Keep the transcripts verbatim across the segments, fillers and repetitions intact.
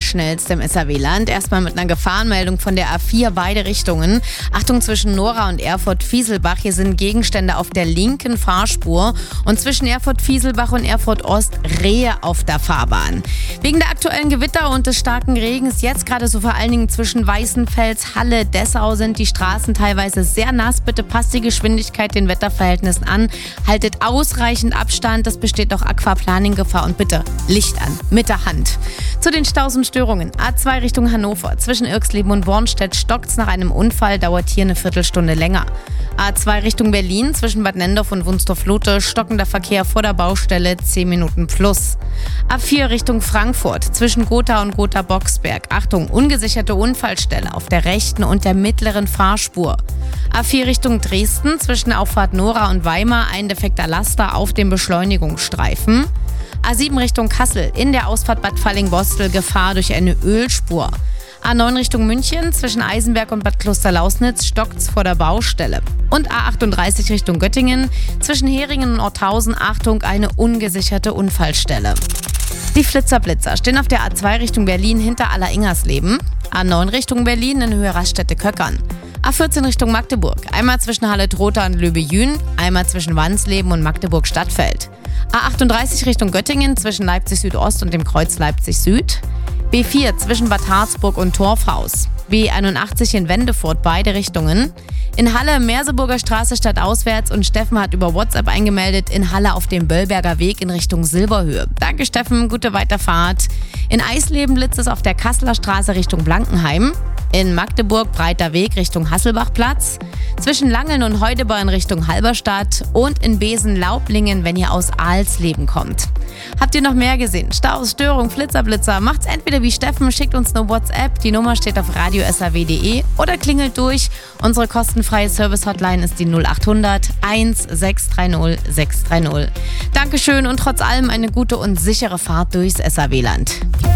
schnellste im S R W-Land. Erstmal mit einer Gefahrenmeldung von der A vier, beide Richtungen. Achtung, zwischen Nora und Erfurt-Fieselbach. Hier sind Gegenstände auf der linken Fahrspur. Und zwischen Erfurt-Fieselbach und Erfurt-Ost Rehe auf der Fahrbahn. Wegen der aktuellen Gewitter und des starken Regens, jetzt gerade so vor allen Dingen zwischen Weißenfels, Halle, Dessau sind die Straßen teilweise sehr nass. Bitte passt die Geschwindigkeit den Wetterverhältnissen an. Haltet ausreichend Abstand, es besteht auch Aquaplaning-Gefahr. Und bitte Licht an, mit der Hand. Zu den Staus und Störungen. A zwei Richtung Hannover. Zwischen Irxleben und Bornstedt stockt's nach einem Unfall, dauert hier eine Viertelstunde länger. A zwei Richtung Berlin. Zwischen Bad Nendorf und Wunstorf-Lote stockender Verkehr vor der Baustelle, zehn Minuten plus. A vier Richtung Frankfurt. Zwischen Gotha und Gotha-Boxberg. Achtung, ungesicherte Unfallstelle auf der rechten und der mittleren Fahrspur. A vier Richtung Dresden. Zwischen Auffahrt Nora und Weimar ein defekter Laster auf dem Beschleunigungsstreifen. A sieben Richtung Kassel, in der Ausfahrt Bad Falling-Bostel Gefahr durch eine Ölspur. A neun Richtung München, zwischen Eisenberg und Bad Klosterlausnitz stockt's vor der Baustelle. Und A achtunddreißig Richtung Göttingen, zwischen Heringen und Orthausen, Achtung, eine ungesicherte Unfallstelle. Die Flitzer-Blitzer stehen auf der A zwei Richtung Berlin hinter Aller-Ingersleben. A neun Richtung Berlin in Höhe Raststätte-Köckern. A vierzehn Richtung Magdeburg, einmal zwischen Halle-Trotha und Löbe-Jün, einmal zwischen Wansleben und Magdeburg-Stadtfeld. A achtunddreißig Richtung Göttingen zwischen Leipzig Südost und dem Kreuz Leipzig Süd. B vier zwischen Bad Harzburg und Torfhaus. B einundachtzig in Wendefurt, beide Richtungen. In Halle Merseburger Straße stadtauswärts und Steffen hat über WhatsApp eingemeldet, in Halle auf dem Böllberger Weg in Richtung Silberhöhe. Danke Steffen, gute Weiterfahrt. In Eisleben blitzt es auf der Kasseler Straße Richtung Blankenheim. In Magdeburg breiter Weg Richtung Hasselbachplatz. Zwischen Langeln und Heudeba in Richtung Halberstadt. Und in Besen-Laublingen, wenn ihr aus Alsleben kommt. Habt ihr noch mehr gesehen? Staus, Störung, Flitzer, Blitzer? Macht's entweder wie Steffen, schickt uns eine WhatsApp. Die Nummer steht auf radio s r w punkt d e oder klingelt durch. Unsere kostenfreie Service-Hotline ist die null achthundert sechshundertsechzig sechshundertdreißig. Dankeschön und trotz allem eine gute und sichere Fahrt durchs S R W-Land.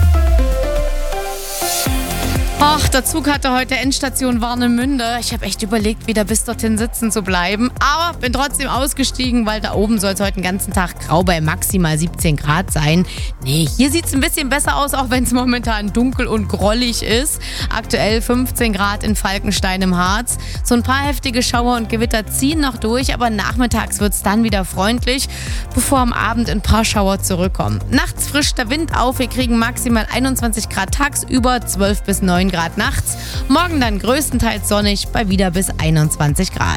Ach, der Zug hatte heute Endstation Warnemünde. Ich habe echt überlegt, wieder bis dorthin sitzen zu bleiben. Aber bin trotzdem ausgestiegen, weil da oben soll es heute den ganzen Tag grau bei maximal siebzehn Grad sein. Nee, hier sieht es ein bisschen besser aus, auch wenn es momentan dunkel und grollig ist. Aktuell fünfzehn Grad in Falkenstein im Harz. So ein paar heftige Schauer und Gewitter ziehen noch durch, aber nachmittags wird es dann wieder freundlich, bevor am Abend ein paar Schauer zurückkommen. Nachts frischt der Wind auf, wir kriegen maximal einundzwanzig Grad tagsüber, zwölf bis neun Grad nachts. Morgen dann größtenteils sonnig bei wieder bis einundzwanzig Grad.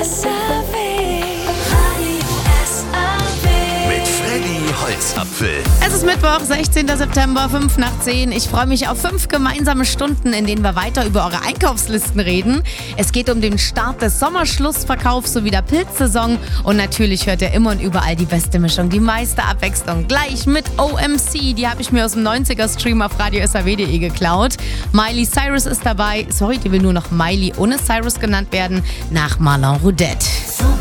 Mit Freddy Holzapfel. Es ist Mittwoch, sechzehnten September, fünf nach zehn. Ich freue mich auf fünf gemeinsame Stunden, in denen wir weiter über eure Einkaufslisten reden. Es geht um den Start des Sommerschlussverkaufs sowie der Pilzsaison. Und natürlich hört ihr immer und überall die beste Mischung, die meiste Abwechslung. Gleich mit O M C, die habe ich mir aus dem neunziger-Stream auf radio s r w punkt d e geklaut. Miley Cyrus ist dabei. Sorry, die will nur noch Miley ohne Cyrus genannt werden, nach Marlon Roudette.